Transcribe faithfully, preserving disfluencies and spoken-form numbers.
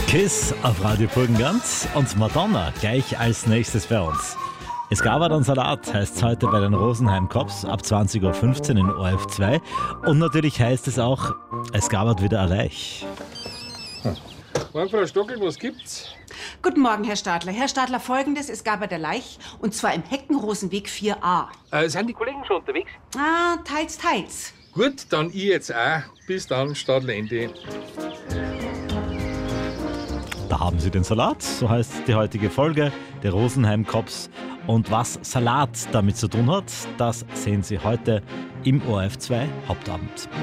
Kiss auf Radio Burgenland und Madonna gleich als nächstes bei uns. Es gab einen Salat, heißt es heute bei den Rosenheim Cops ab zwanzig Uhr fünfzehn in O R F zwei. Und natürlich heißt es auch, es gab wieder ein Leich. Morgen, Frau Stockel, was gibt's? Guten Morgen, Herr Stadler. Herr Stadler, Folgendes, es gab der Leich, und zwar im Heckenrosenweg vier a. Äh, sind die Kollegen schon unterwegs? Ah, teils, teils. Gut, dann ich jetzt auch. Bis dann, Stadlende. Da haben Sie den Salat, so heißt die heutige Folge der Rosenheim Cops. Und was Salat damit zu tun hat, das sehen Sie heute im O R F zwei Hauptabend.